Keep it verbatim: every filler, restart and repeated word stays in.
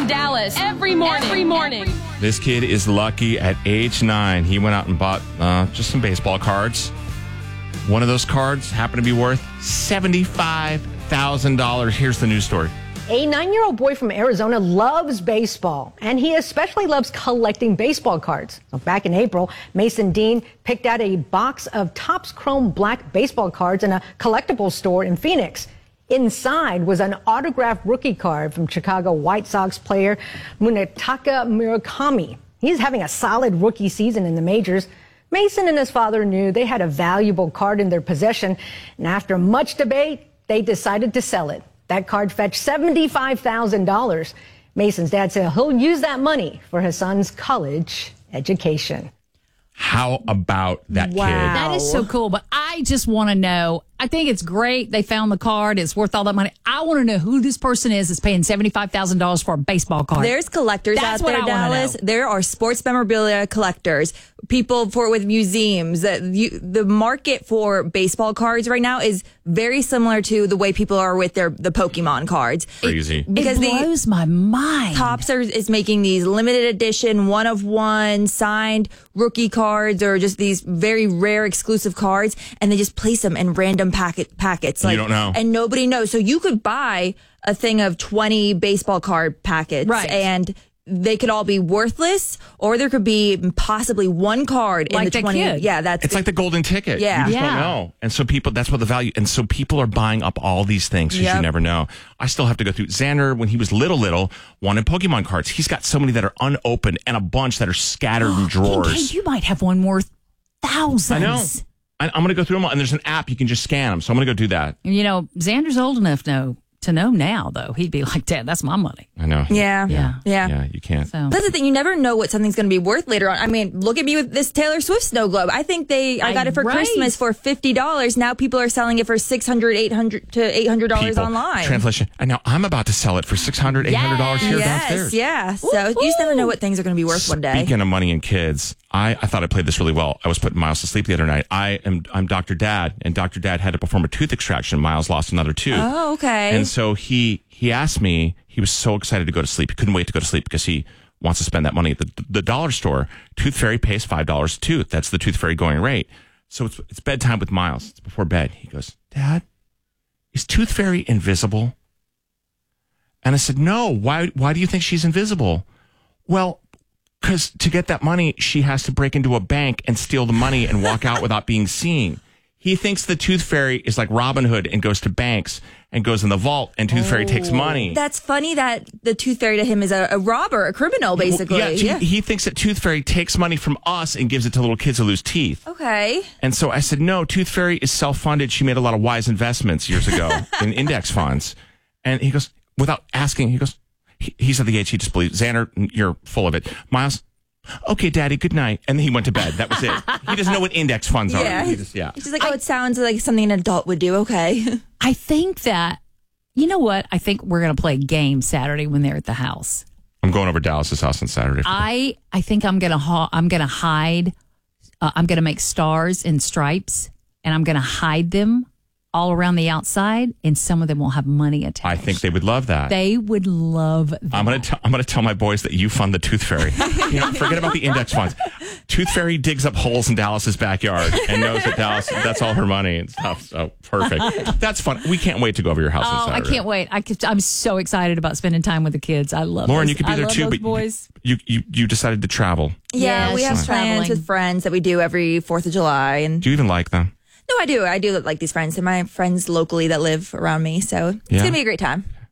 to Dallas every morning. Every morning. This kid is lucky at age nine. He went out and bought uh, just some baseball cards. One of those cards happened to be worth seventy-five thousand dollars. Here's the news story. A nine-year-old boy from Arizona loves baseball, and he especially loves collecting baseball cards. So back in April, Mason Dean picked out a box of Topps Chrome Black baseball cards in a collectible store in Phoenix. Inside was an autographed rookie card from Chicago White Sox player Munetaka Murakami. He's having a solid rookie season in the majors. Mason and his father knew they had a valuable card in their possession, and after much debate, they decided to sell it. That card fetched seventy-five thousand dollars. Mason's dad said he'll use that money for his son's college education. How about that wow. kid? That is so cool. But I just want to know, I think it's great they found the card. It's worth all that money. I want to know who this person is that's paying seventy-five thousand dollars for a baseball card. There's collectors That's out there, what I wanna Dallas. know. There are sports memorabilia collectors, people for with museums. That you, the market for baseball cards right now is very similar to the way people are with their the Pokemon cards. Crazy. It, because it blows the, my mind. Topps are, is making these limited edition, one of one, signed rookie cards or just these very rare exclusive cards, and they just place them in random packet packets. You don't know. And nobody knows. So you could buy a thing of twenty baseball card packets, Right. and they could all be worthless, or there could be possibly one card Like in the the twenty. kid. Yeah, that's It's like the golden ticket. Yeah. You just Yeah. don't know. And so people, that's what the value, and so people are buying up all these things because Yep. you never know. I still have to go through. Xander, when he was little, little, wanted Pokemon cards. He's got so many that are unopened and a bunch that are scattered in Hey, drawers. you might have one worth thousands. I know. I, I'm going to go through them all, and there's an app you can just scan them. So I'm going to go do that. You know, Xander's old enough now to know now, though. He'd be like, Dad, that's my money. I know. yeah, Yeah. yeah. Yeah, you can't. So That's the thing. You never know what something's going to be worth later on. I mean, look at me with this Taylor Swift snow globe. I think they, I got it for Right. Christmas for fifty dollars. Now people are selling it for six hundred dollars, eight hundred dollars to eight hundred dollars People, online. Translation. And now I'm about to sell it for six hundred dollars, eight hundred dollars here yes, downstairs. yeah. So you just never know what things are going to be worth one day. Speaking of money and kids, I, I thought I played this really well. I was putting Miles to sleep the other night. I am I'm Doctor Dad, and Doctor Dad had to perform a tooth extraction. Miles lost another tooth. Oh, okay. And so he he asked me. He was so excited to go to sleep. He couldn't wait to go to sleep because he wants to spend that money at the the dollar store. Tooth Fairy pays five dollars a tooth. That's the Tooth Fairy going rate. So it's it's bedtime with Miles. It's before bed. He goes, Dad, is Tooth Fairy invisible? And I said, no. Why why do you think she's invisible? Well, because to get that money, she has to break into a bank and steal the money and walk out without being seen. He thinks the Tooth Fairy is like Robin Hood and goes to banks and goes in the vault, and Tooth Fairy takes money. That's funny that the Tooth Fairy to him is a, a robber, a criminal, basically. Well, yeah, he, he thinks that Tooth Fairy takes money from us and gives it to little kids who lose teeth. Okay. And so I said, no, Tooth Fairy is self-funded. She made a lot of wise investments years ago in index funds. And he goes, without asking, he goes, he, he's at the age he just believes. Xander, you're full of it. Miles, okay, Daddy, good night. And then he went to bed. That was it. He doesn't know what index funds are. Yeah. He just, yeah. She's like, oh, it sounds like something an adult would do. Okay. I think that, you know what? I think we're going to play a game Saturday when they're at the house. I'm going over to Dallas's house on Saturday. For I I think I'm gonna ha- I'm gonna hide. Uh, I'm gonna make stars and stripes, and I'm gonna hide them all around the outside. And some of them will have money attached. I think they would love that. They would love that. I'm gonna t- I'm gonna tell my boys that you fund the Tooth Fairy. You know, forget about the index funds. Tooth Fairy digs up holes in Dallas's backyard and knows that Dallas that's all her money and stuff. So perfect. That's fun. We can't wait to go over your house on Oh, I Saturday. can't wait! I could, I'm so excited about spending time with the kids. I love Lauren, those, you could be I there love too, those but boys. you, you you decided to travel. Yeah, Yeah, we have she's plans traveling. with friends that we do every fourth of July. And Do you even like them? no, I do. I do like these friends. They're my friends locally that live around me. So it's Yeah. going to be a great time.